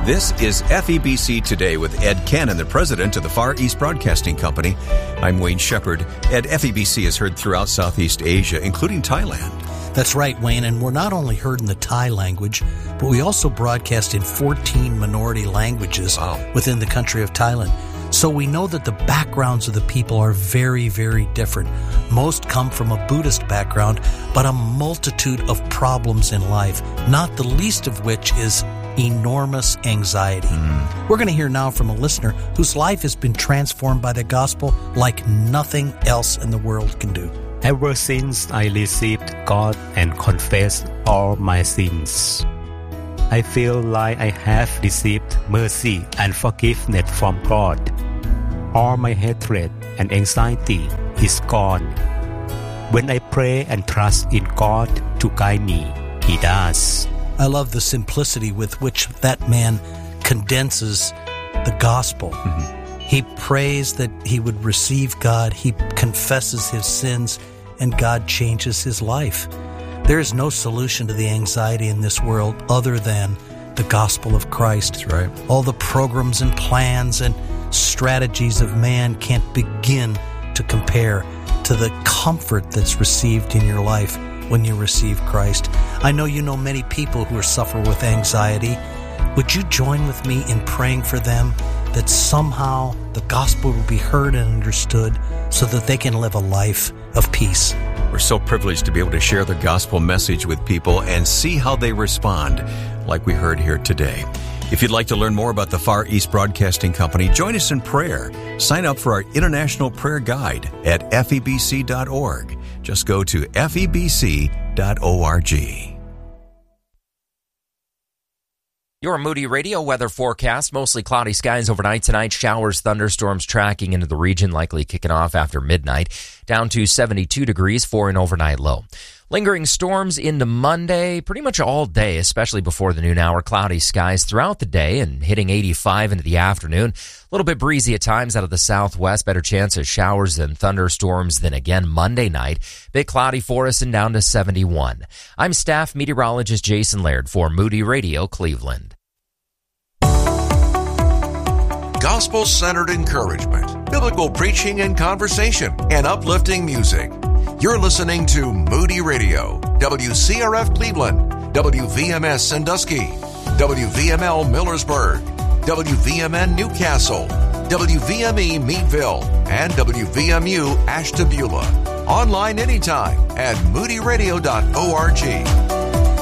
This is FEBC Today with Ed Cannon, the president of the Far East Broadcasting Company. I'm Wayne Shepherd. Ed, FEBC is heard throughout Southeast Asia, including Thailand. That's right, Wayne, and we're not only heard in the Thai language, but we also broadcast in 14 minority languages within the country of Thailand. So we know that the backgrounds of the people are very, very different. Most come from a Buddhist background, but a multitude of problems in life, not the least of which is enormous anxiety. We're going to hear now from a listener whose life has been transformed by the gospel like nothing else in the world can do. Ever since I received God and confessed all my sins, I feel like I have received mercy and forgiveness from God. All my hatred and anxiety is gone. When I pray and trust in God to guide me, He does. I love the simplicity with which that man condenses the gospel. He prays that he would receive God. He confesses his sins, and God changes his life. There is no solution to the anxiety in this world other than the gospel of Christ. That's right. All the programs and plans and strategies of man can't begin to compare to the comfort that's received in your life when you receive Christ. I know you know many people who suffer with anxiety. Would you join with me in praying for them that somehow the gospel will be heard and understood so that they can live a life of peace? We're so privileged to be able to share the gospel message with people and see how they respond, like we heard here today. If you'd like to learn more about the Far East Broadcasting Company, join us in prayer. Sign up for our International Prayer Guide at febc.org. Just go to febc.org. Your Moody Radio weather forecast, mostly cloudy skies overnight tonight, showers, thunderstorms tracking into the region, likely kicking off after midnight, down to 72 degrees for an overnight low. Lingering storms into Monday, pretty much all day, especially before the noon hour. Cloudy skies throughout the day and hitting 85 into the afternoon. A little bit breezy at times out of the southwest. Better chance of showers and thunderstorms than again Monday night. Bit cloudy for us and down to 71. I'm staff meteorologist Jason Laird for Moody Radio Cleveland. Gospel-centered encouragement, biblical preaching and conversation, and uplifting music. You're listening to Moody Radio, WCRF Cleveland, WVMS Sandusky, WVML Millersburg, WVMN Newcastle, WVME Meadville, and WVMU Ashtabula. Online anytime at moodyradio.org.